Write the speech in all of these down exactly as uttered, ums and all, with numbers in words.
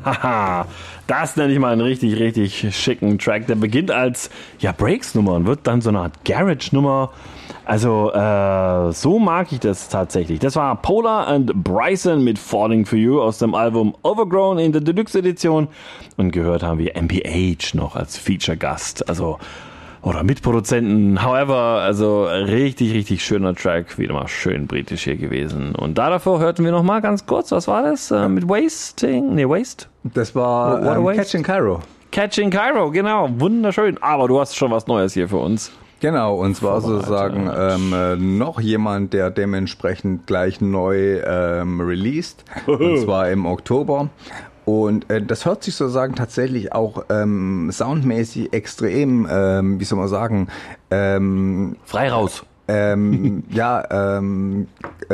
Haha, das nenne ich mal einen richtig, richtig schicken Track. Der beginnt als ja, Breaks-Nummer und wird dann so eine Art Garage-Nummer. Also, äh, so mag ich das tatsächlich. Das war Polar and Bryson mit Falling for You aus dem Album Overgrown in der Deluxe-Edition. Und gehört haben wir M P H noch als Feature-Gast. Also, oder Mitproduzenten. However, also richtig, richtig schöner Track. Wieder mal schön britisch hier gewesen. Und da davor hörten wir noch mal ganz kurz, was war das? Äh, mit Wasting? Nee, Waste? Das war ähm, Catching Cairo. Catching Cairo, genau. Wunderschön. Aber du hast schon was Neues hier für uns. Genau, und zwar sozusagen ähm, noch jemand, der dementsprechend gleich neu ähm, released, und zwar im Oktober. Und äh, das hört sich sozusagen tatsächlich auch ähm, soundmäßig extrem, ähm, wie soll man sagen, ähm, frei raus. Ähm, ja, ähm,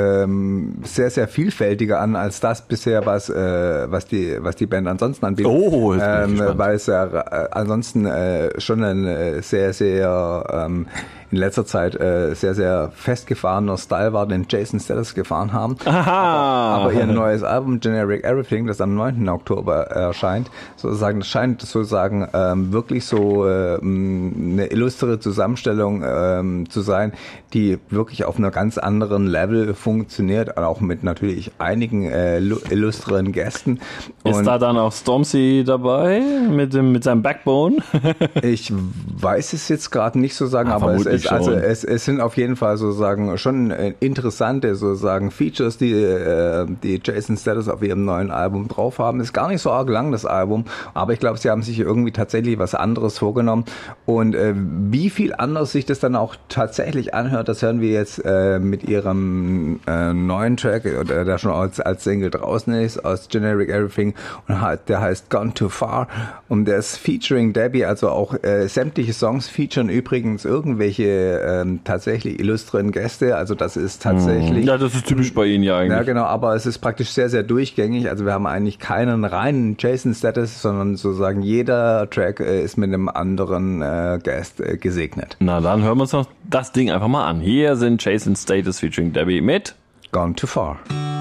ähm, sehr, sehr vielfältiger an als das bisher, was, äh, was die, was die Band ansonsten anbietet. Oh, jetzt bin ich ähm, gespannt. Weil es ja äh, ansonsten äh, schon ein äh, sehr, sehr, ähm, in letzter Zeit äh, sehr, sehr festgefahrener Style war, den Jason Status gefahren haben. Aha. Aber, aber ihr neues Album Generic Everything, das am neunten Oktober erscheint, sozusagen, das scheint sozusagen ähm, wirklich so ähm, eine illustre Zusammenstellung ähm, zu sein, die wirklich auf einer ganz anderen Level funktioniert, auch mit natürlich einigen äh, illustren Gästen. Ist Und da dann auch Stormzy dabei mit dem mit seinem Backbone? Ich weiß es jetzt gerade nicht so sagen, Ah, aber es, es, also schon. es, es sind auf jeden Fall sozusagen schon äh, interessante sozusagen Features, die äh, die Jason Status auf ihrem neuen Album drauf haben. Ist gar nicht so arg lang, das Album, aber ich glaube, sie haben sich irgendwie tatsächlich was anderes vorgenommen. Und äh, wie viel anders sich das dann auch tatsächlich anhört, das hören wir jetzt äh, mit ihrem äh, neuen Track, der, der schon als, als Single draußen ist, aus Generic Everything, und der heißt Gone Too Far, und der ist featuring Debbie, also auch äh, sämtliche Songs featuren übrigens irgendwelche ähm, tatsächlich illustren Gäste, also das ist tatsächlich... Ja, das ist typisch bei Ihnen ja eigentlich. Ja, genau, aber es ist praktisch sehr, sehr durchgängig, also wir haben eigentlich keinen reinen Jason-Status, sondern sozusagen jeder Track äh, ist mit einem anderen äh, Gast äh, gesegnet. Na, dann hören wir uns noch das Ding einfach mal an. Hier sind Jason Status featuring Debbie mit Gone Too Far.